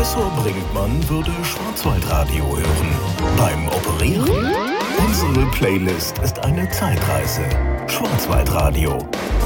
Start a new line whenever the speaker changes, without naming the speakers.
Professor Brinkmann würde Schwarzwaldradio hören. Beim Operieren? Unsere Playlist ist eine Zeitreise. Schwarzwaldradio.